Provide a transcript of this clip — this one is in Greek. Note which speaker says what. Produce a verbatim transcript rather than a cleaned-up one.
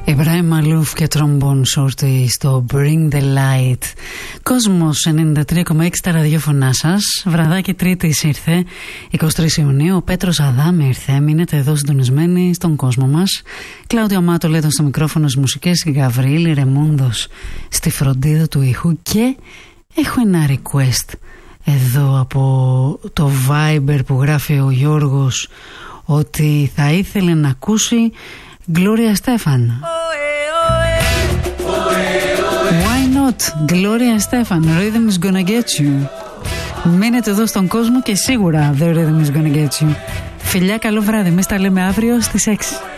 Speaker 1: Ιμπραήμ Μαλούφ και Trombone Shorty στο Bring the Light. Κόσμος ενενήντα τρία κόμμα έξι τα ραδιόφωνά σας. Βραδάκι Τρίτης ήρθε, εικοστή τρίτη Ιουνίου. Ο Πέτρος Αδάμ ήρθε. Μείνετε εδώ συντονισμένοι στον κόσμο μας. Κλάουδιο Αμάτο λέει στο μικρόφωνο στις μουσικές. Γαβρίλη Ρεμούντος στη φροντίδα του ήχου. Και έχω ένα request εδώ από το Viber που γράφει ο Γιώργος, ότι θα ήθελε να ακούσει Gloria Estefan. Why not? Gloria Estefan, Rhythm is gonna get you. Μείνετε εδώ στον κόσμο και σίγουρα The Rhythm is gonna get you. Φιλιά, καλό βράδυ. Εμείς τα λέμε αύριο στις έξι.